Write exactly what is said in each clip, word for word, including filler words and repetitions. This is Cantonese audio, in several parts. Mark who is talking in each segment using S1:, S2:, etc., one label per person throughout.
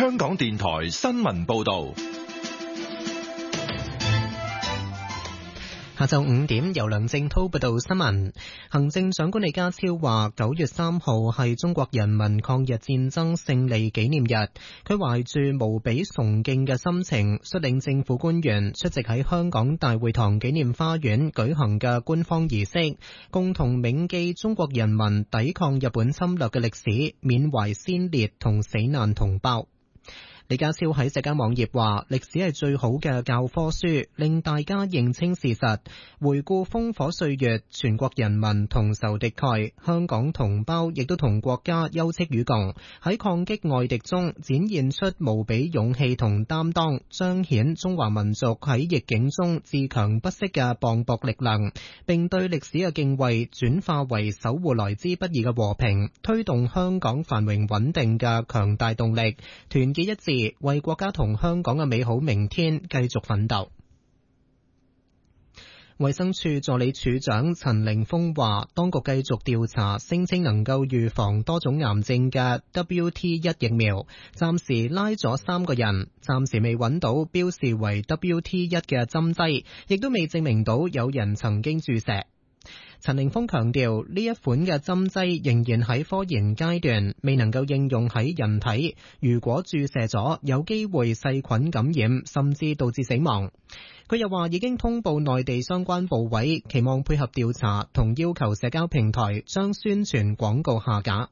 S1: 香港電台新聞報道。
S2: 下晝五點，由梁正濤報道新聞。行政長官李家超話，九月三號係中國人民抗日戰爭勝利紀念日。佢懷住無比崇敬嘅心情，率領政府官員出席喺香港大會堂紀念花園舉行嘅官方儀式，共同銘記中國人民抵抗日本侵略嘅歷史，緬懷先烈同死難同胞。李家超喺社交網頁話，歷史係最好嘅教科書，令大家認清事實，回顧烽火歲月，全國人民同仇敵愾，香港同胞亦都同國家休戚與共，喺抗擊外敵中展現出無比勇氣同擔當，彰顯中華民族喺逆境中自強不息嘅磅礴力量，並對歷史嘅敬畏轉化為守護來之不易嘅和平，推動香港繁榮穩定嘅強大動力，團結一致，為國家同香港嘅美好明天繼續奮鬥。衛生署助理署長陳凌峰話，當局繼續調查聲稱能夠預防多種癌症嘅 W T 一 疫苗，暫時拉咗三個人，暫時未揾到標示為 W T 一 嘅針劑，亦都未證明到有人曾經注射。陳凌峰強調，呢一款嘅針劑仍然喺科研階段，未能夠應用喺人體。如果注射咗，有機會細菌感染，甚至導致死亡。佢又話已經通報內地相關部委，期望配合調查，同要求社交平台將宣傳廣告下架。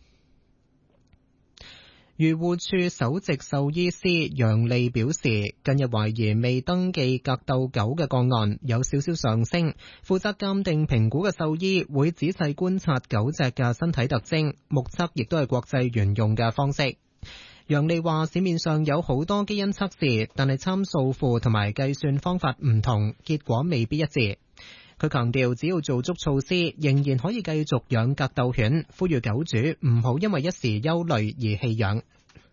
S2: 漁護署首席獸醫師楊利表示，近日懷疑未登記格鬥狗嘅個案有少少上升，負責鑑定評估嘅獸醫會仔細觀察狗隻嘅身體特徵，目測亦都係國際沿用嘅方式。楊利話，市面上有好多基因測試，但係參數庫同埋計算方法唔同，結果未必一致。佢強調，只要做足措施，仍然可以繼續養格鬥犬，呼籲狗主唔好因為一時憂慮而棄養。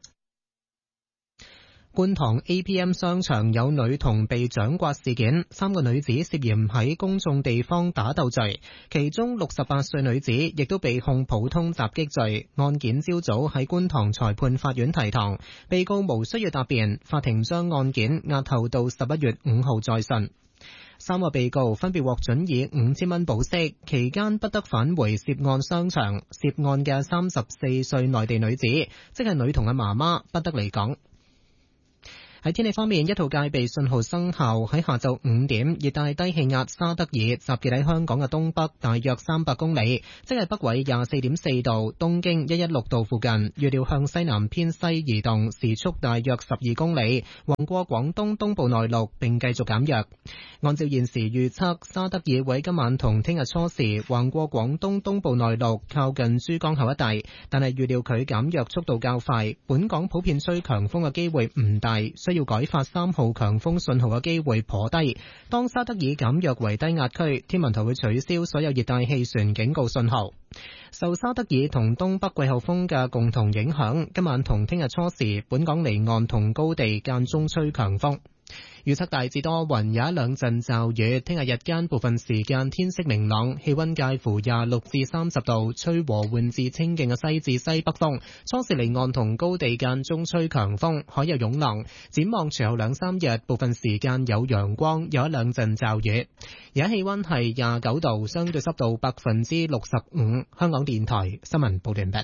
S2: 觀塘 A P M 商場有女童被掌摑事件，三個女子涉嫌喺公眾地方打鬥罪，其中六十八歲女子亦都被控普通襲擊罪。案件朝早喺觀塘裁判法院提堂，被告無需要答辯，法庭將案件押後到十一月五號再訊。三個被告分別獲准以五千蚊保釋，期間不得返回涉案商場。涉案嘅三十四歲內地女子，即係女童嘅媽媽，不得離港。喺天氣方面，一號戒備信號生效。喺下晝五點，熱帶低氣壓沙德爾集結喺香港嘅東北大約三百公里，即係北緯廿四點四度、東經一一六度附近。預料向西南偏西移動，時速大約十二公里，橫過廣東東部內陸並繼續減弱。按照現時預測，沙德爾會今晚同聽日初時橫過廣東東部內陸，靠近珠江口一帶，但係預料佢減弱速度較快，本港普遍吹強風嘅機會唔大，需要改發三號強風信號嘅機會頗低。當沙德爾減弱為低壓區，天文台會取消所有熱帶氣旋警告信號。受沙德爾同東北季候風嘅共同影響，今晚同聽日初時，本港離岸同高地間中吹強風。預測大致多雲，有一兩陣驟雨。聽日日間部分時間天色明朗，氣溫介乎廿六至三十度，吹和緩至清勁嘅西至西北風。初時離岸同高地間中吹強風，海有湧浪。展望隨後兩三日，部分時間有陽光，有一兩陣驟雨。而家氣溫係廿九度，相對濕度百分之六十五。香港電台新聞報道完畢。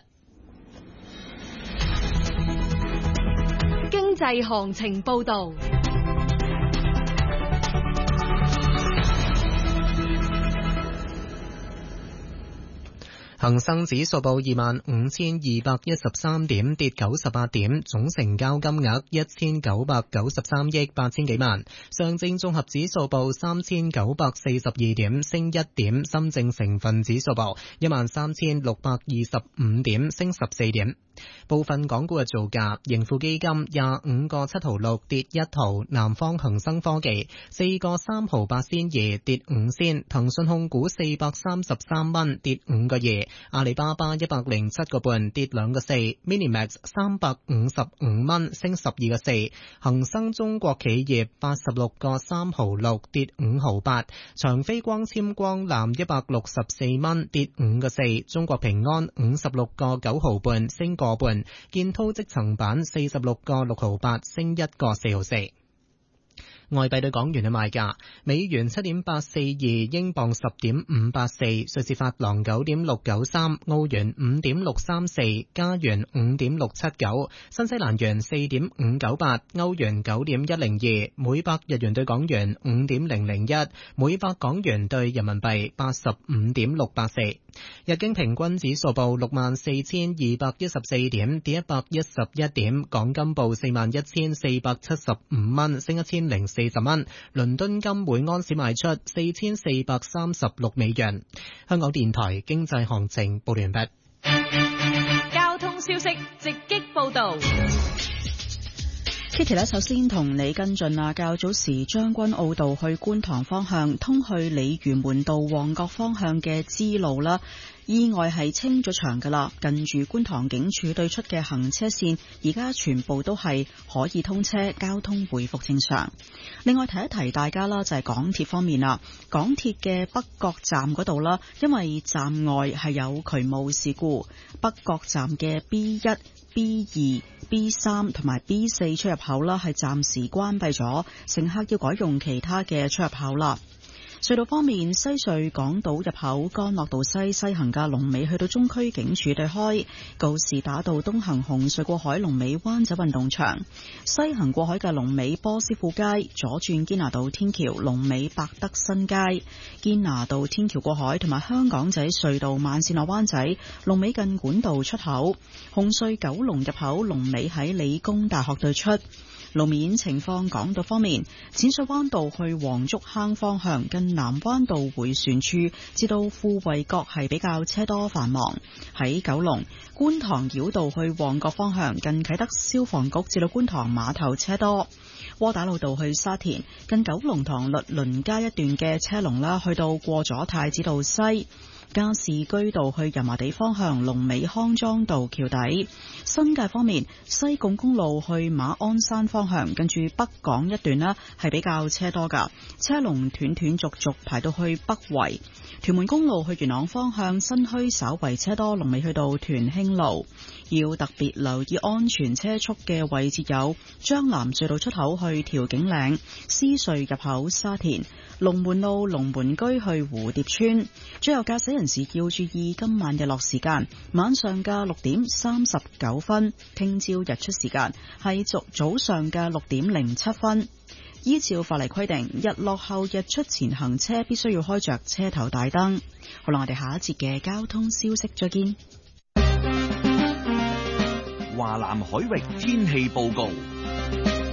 S3: 經濟行情報道。
S2: 恒生指數報二萬五千二百一十三點，跌九十八點，總成交金額一千九百九十三億八千幾萬。上證綜合指數報三千九百四十二點，升一點。深證成分指數報一萬三千六百二十五點，升十四點。部分港股嘅造價，盈富基金廿五個七毫六跌一毫，南方恒生科技四個三毫八仙二跌五仙，騰訊控股四百三十三蚊跌五個二，阿里巴巴一百零七個半跌兩個四 ，Minimax 三百五十五蚊升十二個四，恒生中國企業八十六個三毫六跌五毫八，長飛光纖光纜一百六十四蚊跌五個四，中國平安五十六個九毫半升個個半，建滔積層板四十六個六毫八，升一個四毫四。外幣對港元嘅賣價：美元七點八四二，英鎊十點五八四，瑞士法郎九點六九三，澳元五點六三四，加元五點六七九，新西蘭元四點五九八，歐元九點一零二，每百日元對港元五點零零一，每百港元對人民幣八十五點六八四。日經平均指數報六萬四千二百一十四點，跌一百一十一點。港金報四萬一千四百七十五蚊，升一千零四十蚊。倫敦金每安士賣出四千四百三十六美元。香港電台經濟行情報完畢。
S3: 交通消息直擊報道。
S4: Kitty 呢，首先同你跟進啊，較早時將軍澳道去觀塘方向，通去鯉魚門道旺角方向嘅支路啦，意外係清咗場噶啦，近住觀塘警署對出嘅行車線，而家全部都係可以通車，交通回復正常。另外提一提大家啦，就係港鐵方面啦，港鐵嘅北角站嗰度啦，因為站外係有渠務事故，北角站嘅 B 一、B 二、B 三同埋 B 四出入口啦，係暫時關閉咗，乘客要改用其他嘅出入口啦。隧道方面，西隧港島入口干諾道西西行嘅龍尾去到中區警署對開，告士打道東行紅隧過海龍尾灣仔運動場，西行過海嘅龍尾波斯富街，左轉堅拿道天橋龍尾百德新街，堅拿道天橋過海同埋香港仔隧道慢線落灣仔龍尾近管道出口，紅隧九龍入口龍尾喺理工大學對出。路面情況，港島方面，淺水灣道去黃竹坑方向近南灣道迴旋處至到富衛閣係比較車多繁忙。喺九龍觀塘繞道去旺角方向近啟德消防局至到觀塘碼頭車多。窩打老道去沙田近九龍塘律倫街一段嘅車龍啦，去到過咗太子道西。加士居道去油麻地方向龍尾康莊道橋底。新界方面，西貢公路去馬鞍山方向跟住北港一段呢係比較車多噶，車龍斷斷續續排到去北圍。屯門公路去元朗方向新墟稍為車多，龍尾去到屯興路。要特別留意安全車速嘅位置有將藍隧道出口去調景嶺、獅隧入口沙田、龍門路龍門居去蝴蝶村。最後駕駛人士要注意今晚日落時間，晚上嘅六點三十九分，聽朝日出時間係早早上嘅六點零七分。依照法例規定，日落後日出前行車必須要開着車頭大燈。好啦，我哋下一節嘅交通消息再見。
S1: 華南海域天氣報告。